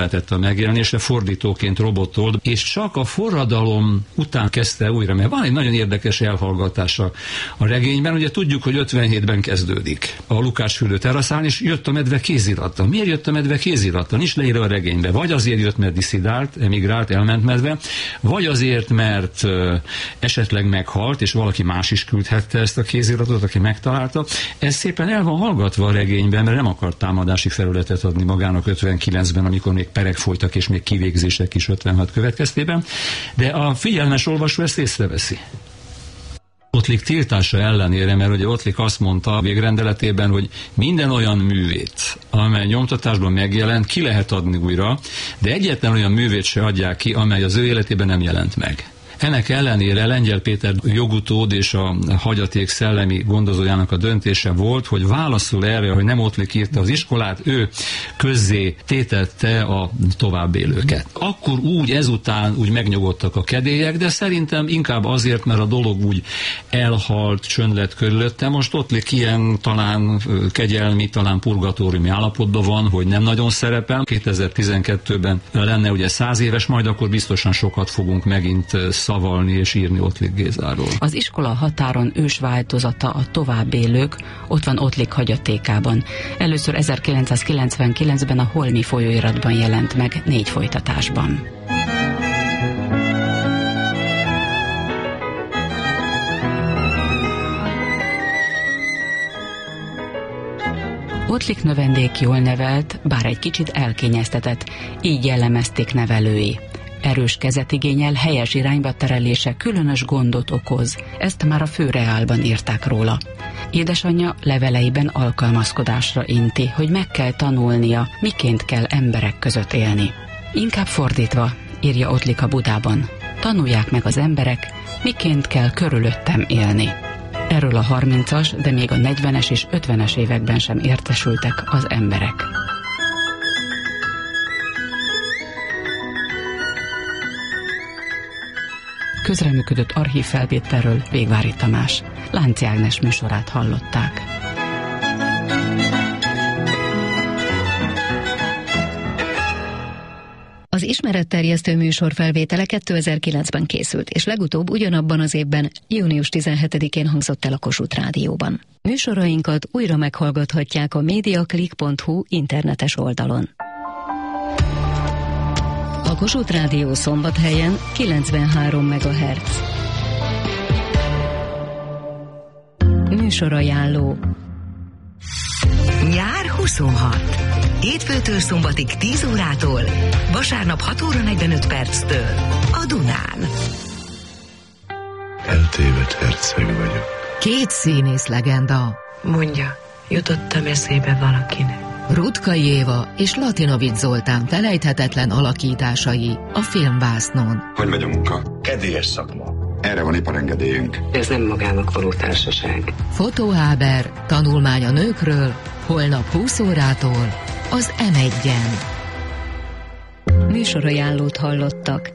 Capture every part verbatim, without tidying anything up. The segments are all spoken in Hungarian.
lehetett a megjelenésre, fordítóként robotold, és csak a forradalom után kezdte újra, mert van egy nagyon érdekes elhallgatása a regényben, ugye tudjuk, hogy ötvenhétben kezdődik a Lukácsfürdő teraszán, és jött a medve kéziratta. Miért jött a medve kéziratta? Nincs leírva a regénybe. Vagy azért jött, mert disszidált, emigrált, elment medve, vagy azért, mert uh, esetleg meghalt, és valaki más is küldhette ezt a kéziratot, aki megtalálta. Ez szépen el van hallgatva a regényben, mert nem akart támadási felületet adni magának ötvenkilencben, amikor még perek folytak, és még kivégzések is ötvenhat következtében, de a figyelmes olvasó ezt észreveszi. Ottlik tiltása ellenére, mert ugye Ottlik azt mondta a végrendeletében, hogy minden olyan művét, amely nyomtatásban megjelent, ki lehet adni újra, de egyetlen olyan művét se adják ki, amely az ő életében nem jelent meg. Ennek ellenére Lengyel Péter jogutód és a hagyaték szellemi gondozójának a döntése volt, hogy válaszol erre, hogy nem Ottlik írta az iskolát, ő közzé tétette a továbbélőket. Akkor úgy ezután úgy megnyugodtak a kedélyek, de szerintem inkább azért, mert a dolog úgy elhalt, csönd lett körülötte. Most Ottlik ilyen talán kegyelmi, talán purgatóriumi állapotban van, hogy nem nagyon szerepel. kétezer-tizenkettőben lenne ugye száz éves, majd akkor biztosan sokat fogunk megint szavalni és írni Ottlik Gézáról. Az iskola határon ős változata a továbbélők, ott van Ottlik hagyatékában. Először ezerkilencszázkilencvenkilencben a Holmi folyóiratban jelent meg négy folytatásban. Ottlik növendék jól nevelt, bár egy kicsit elkényeztetett, így jellemezték nevelői. Erős kezet igényel, helyes irányba terelése különös gondot okoz. Ezt már a főreálban írták róla. Édesanyja leveleiben alkalmazkodásra inti, hogy meg kell tanulnia, miként kell emberek között élni. Inkább fordítva, írja Ottlik a Budában. Tanulják meg az emberek, miként kell körülöttem élni. Erről a harmincas, de még a negyvenes és ötvenes években sem értesültek az emberek. Közreműködött archívfelvételről Végvári Tamás. Lánci Ágnes műsorát hallották. Az ismeretterjesztő műsor felvétele kétezer-kilencben készült, és legutóbb ugyanabban az évben, június tizenhetedikén hangzott el a Kossuth Rádióban. Műsorainkat újra meghallgathatják a mediaclick pont hu internetes oldalon. A Kossuth Rádió Szombathelyen kilencvenhárom megahertz. Műsorajánló. Nyár huszonhat. Hétfőtől szombatig tíz órától, vasárnap hat óra negyvenöt perctől a Dunán. Eltévedt herceg vagyok. Két színész legenda. Mondja, jutottam eszébe valakinek. Ruttkai Éva és Latinovics Zoltán felejthetetlen alakításai a filmvásznon. Hogy megy a munka? Kedélyes szakma. Erre van iparengedélyünk. Ez nem magának való társaság. Fotóháber, tanulmány a nőkről, holnap húsz órától az em egyen. Műsorajánlót hallottak.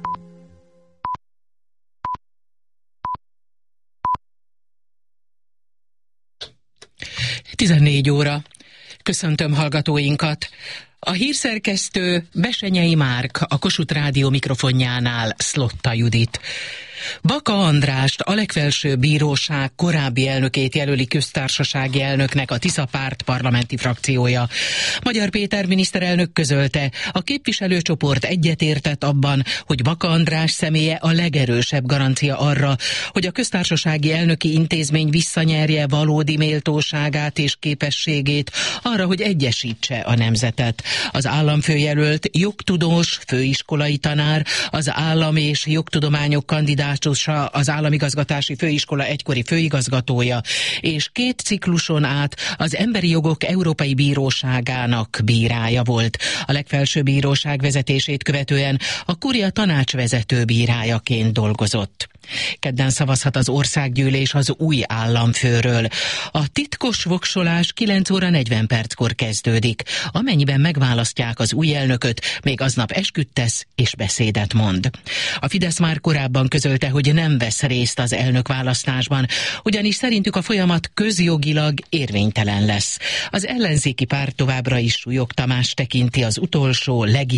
tizennégy óra. Köszöntöm hallgatóinkat. A hírszerkesztő Besenyei Márk, a Kossuth Rádió mikrofonjánál Szlotta Judit. Baka Andrást, a legfelsőbb bíróság korábbi elnökét jelöli köztársasági elnöknek a Tisza párt parlamenti frakciója. Magyar Péter miniszterelnök közölte, a képviselőcsoport egyetértett abban, hogy Baka András személye a legerősebb garancia arra, hogy a köztársasági elnöki intézmény visszanyerje valódi méltóságát és képességét arra, hogy egyesítse a nemzetet. Az államfőjelölt jogtudós, főiskolai tanár, az állam és jogtudományok kandidátusa, az Államigazgatási Főiskola egykori főigazgatója, és két cikluson át az Emberi Jogok Európai Bíróságának bírája volt. A legfelsőbb bíróság vezetését követően a Kuria tanácsvezető bírájaként dolgozott. Kedden szavazhat az országgyűlés az új államfőről. A titkos voksolás kilenc óra negyven perckor kezdődik. Amennyiben megválasztják az új elnököt, még aznap esküdt tesz és beszédet mond. A Fidesz már korábban közölte közölte, hogy nem vesz részt az elnökválasztásban, ugyanis szerintük a folyamat közjogilag érvénytelen lesz. Az ellenzéki párt továbbra is Súlyog Tamás tekinti az utolsó legitim